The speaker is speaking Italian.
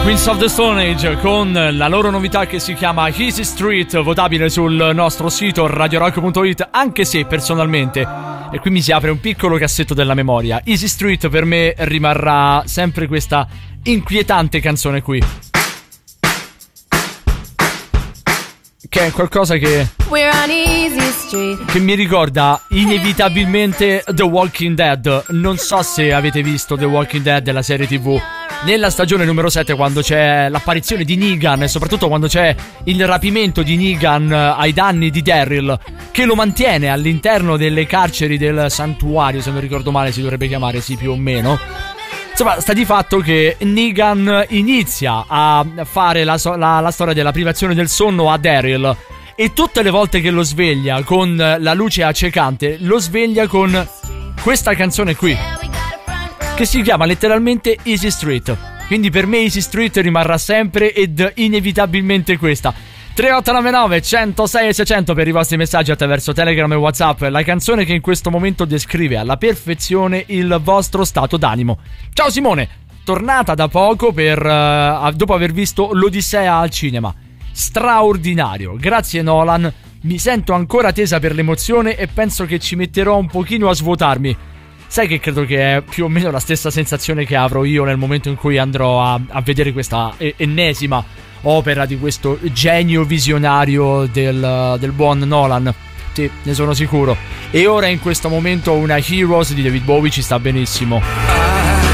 Queens of the Stone Age con la loro novità che si chiama Easy Street, votabile sul nostro sito radiorock.it, anche se personalmente, e qui mi si apre un piccolo cassetto della memoria, Easy Street per me rimarrà sempre questa inquietante canzone qui, che è qualcosa che mi ricorda inevitabilmente The Walking Dead. Non so se avete visto The Walking Dead, la serie TV. Nella stagione numero 7, quando c'è l'apparizione di Negan e soprattutto quando c'è il rapimento di Negan ai danni di Daryl, che lo mantiene all'interno delle carceri del santuario, se non ricordo male si dovrebbe chiamare, sì, più o meno. Insomma, sta di fatto che Negan inizia a fare la storia della privazione del sonno a Daryl, e tutte le volte che lo sveglia con la luce accecante, lo sveglia con questa canzone qui, che si chiama letteralmente Easy Street. Quindi per me Easy Street rimarrà sempre ed inevitabilmente questa. 3899 106 e 600 per i vostri messaggi attraverso Telegram e WhatsApp. La canzone che in questo momento descrive alla perfezione il vostro stato d'animo. Ciao Simone, tornata da poco dopo aver visto l'Odissea al cinema. Straordinario, grazie Nolan. Mi sento ancora tesa per l'emozione e penso che ci metterò un pochino a svuotarmi. Sai che credo che è più o meno la stessa sensazione che avrò io nel momento in cui andrò a vedere questa ennesima opera di questo genio visionario del buon Nolan. Sì, ne sono sicuro. E ora in questo momento una Heroes di David Bowie ci sta benissimo.